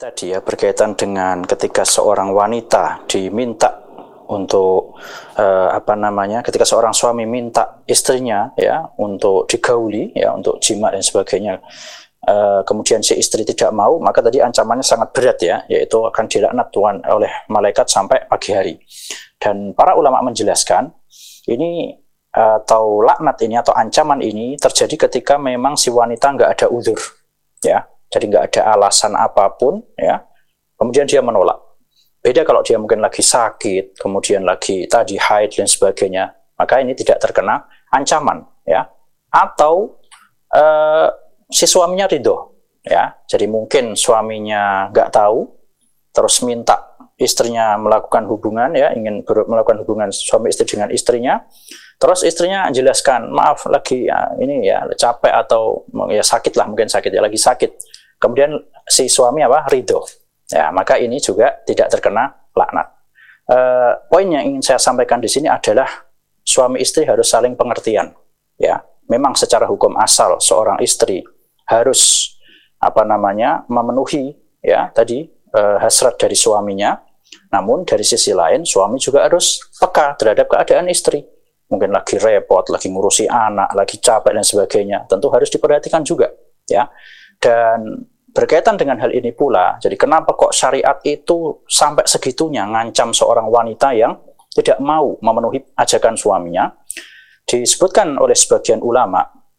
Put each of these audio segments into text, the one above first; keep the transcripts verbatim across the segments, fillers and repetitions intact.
Tadi ya berkaitan dengan ketika seorang wanita diminta untuk eh, apa namanya ketika seorang suami minta istrinya ya untuk digauli ya untuk jima dan sebagainya, eh, kemudian si istri tidak mau, maka tadi ancamannya sangat berat ya, yaitu akan dilaknat Tuhan oleh malaikat sampai pagi hari. Dan para ulama menjelaskan ini atau laknat ini atau ancaman ini terjadi ketika memang si wanita nggak ada uzur ya. Jadi nggak ada alasan apapun, ya. Kemudian dia menolak. Beda kalau dia mungkin lagi sakit, kemudian lagi tadi haid dan sebagainya, maka ini tidak terkena ancaman, ya. Atau uh, si suaminya ridho, ya. Jadi mungkin suaminya nggak tahu, terus minta istrinya melakukan hubungan, ya, ingin melakukan hubungan suami istri dengan istrinya. Terus istrinya jelaskan, maaf lagi ya, ini ya capek atau ya sakit lah, mungkin sakit ya lagi sakit. Kemudian si suami apa ridho, ya maka ini juga tidak terkena laknat. E, poin yang ingin saya sampaikan di sini adalah suami istri harus saling pengertian, ya. Memang secara hukum asal seorang istri harus apa namanya memenuhi ya tadi e, hasrat dari suaminya. Namun dari sisi lain suami juga harus peka terhadap keadaan istri. Mungkin lagi repot, lagi ngurusi anak, lagi capek dan sebagainya. Tentu harus diperhatikan juga, ya. Dan berkaitan dengan hal ini pula, jadi kenapa kok syariat itu sampai segitunya ngancam seorang wanita yang tidak mau memenuhi ajakan suaminya? Disebutkan oleh sebagian ulama,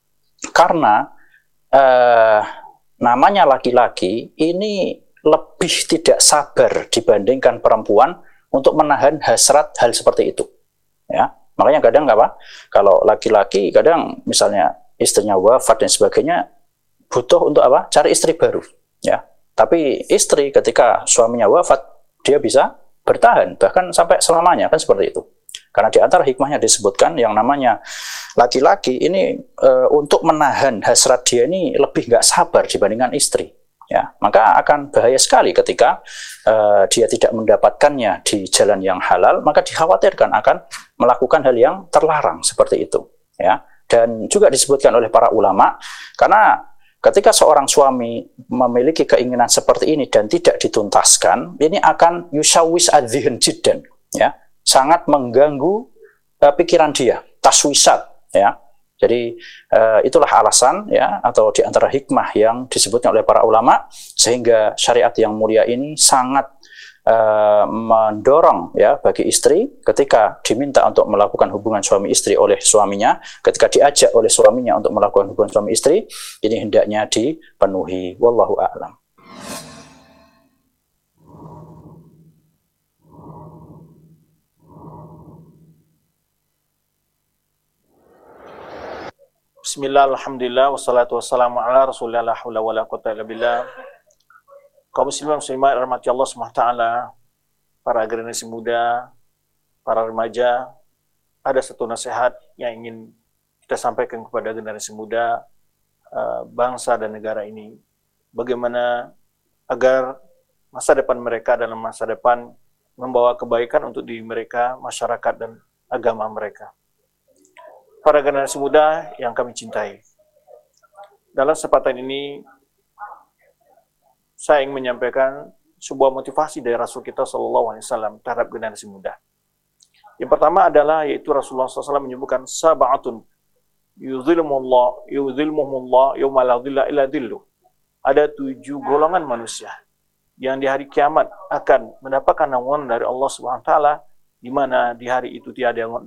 karena eh, namanya laki-laki ini lebih tidak sabar dibandingkan perempuan untuk menahan hasrat hal seperti itu, ya. Makanya kadang apa? Kalau laki-laki kadang misalnya istrinya wafat dan sebagainya, butuh untuk apa? Cari istri baru, ya. Tapi istri ketika suaminya wafat, dia bisa bertahan bahkan sampai selamanya, kan seperti itu. Karena di antara hikmahnya disebutkan yang namanya laki-laki ini e, untuk menahan hasrat dia ini lebih nggak sabar dibandingkan istri, ya. Maka akan bahaya sekali ketika e, dia tidak mendapatkannya di jalan yang halal, maka dikhawatirkan akan melakukan hal yang terlarang seperti itu, ya. Dan juga disebutkan oleh para ulama, karena ketika seorang suami memiliki keinginan seperti ini dan tidak dituntaskan, ini akan yushawis adzihn jiddan, ya, sangat mengganggu uh, pikiran dia, taswisat, ya. Jadi uh, itulah alasan, ya, atau di antara hikmah yang disebutkan oleh para ulama sehingga syariat yang mulia ini sangat uh, mendorong, ya, bagi istri ketika diminta untuk melakukan hubungan suami istri oleh suaminya, ketika diajak oleh suaminya untuk melakukan hubungan suami istri, ini hendaknya dipenuhi. Wallahu a'lam. Bismillah, alhamdulillah, wassalatu wassalamu ala rasulillah, la hawla wa la quwwata illa billah. Kaum muslimin muslimat rahmati Allah subhanahu wa taala, para generasi muda, para remaja, ada satu nasihat yang ingin kita sampaikan kepada generasi muda, uh, bangsa dan negara ini. Bagaimana agar masa depan mereka dalam masa depan membawa kebaikan untuk diri mereka, masyarakat dan agama mereka. Para generasi muda yang kami cintai, dalam kesempatan ini saya ingin menyampaikan sebuah motivasi dari Rasul kita Shallallahu Alaihi Wasallam terhadap generasi muda. Yang pertama adalah yaitu Rasulullah shallallahu alaihi wasallam menyebutkan sab'atun yuzilmullah yuzilmuhumullah yawma la dhilla illa dhilluh. Ada tujuh golongan manusia yang di hari kiamat akan mendapatkan naungan dari Allah Subhanahu Wa Taala, di mana di hari itu tiada yang